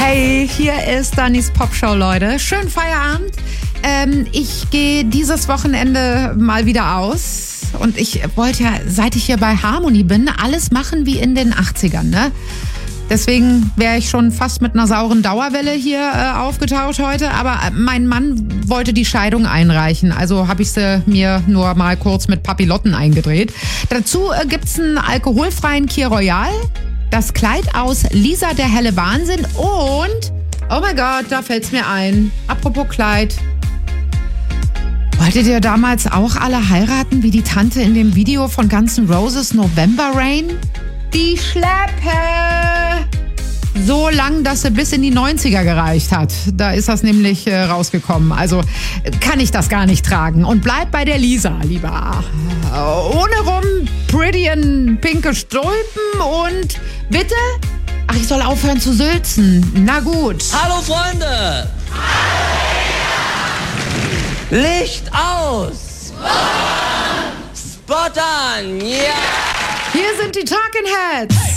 Hey, hier ist Dannys Popshow, Leute. Schönen Feierabend. Ich gehe dieses Wochenende mal wieder aus. Und ich wollte ja, seit ich hier bei Harmony bin, alles machen wie in den 80ern, ne? Deswegen wäre ich schon fast mit einer sauren Dauerwelle hier aufgetaucht heute. Aber mein Mann wollte die Scheidung einreichen. Also habe ich sie mir nur mal kurz mit Papillotten eingedreht. Dazu gibt's einen alkoholfreien Kir Royal, das Kleid aus Lisa der helle Wahnsinn und, oh mein Gott, da fällt's mir ein. Apropos Kleid. Wolltet ihr damals auch alle heiraten wie die Tante in dem Video von Guns N' Roses November Rain? Die Schleppe! So lang, dass sie bis in die 90er gereicht hat. Da ist das nämlich rausgekommen. Also kann ich das gar nicht tragen. Und bleib bei der Lisa, lieber. Ohne rum, pretty in pinke Stulpen und bitte? Ach, ich soll aufhören zu sülzen. Na gut. Hallo Freunde! Licht aus! Spot an! Ja! Hier sind die Talking Heads.